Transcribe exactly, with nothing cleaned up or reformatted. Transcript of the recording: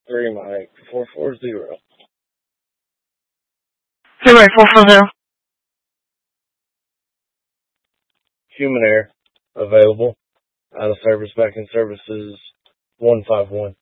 three Mike, four four zero. three Mike, four four zero. Human Air, available. Out of service, back in services, one five one.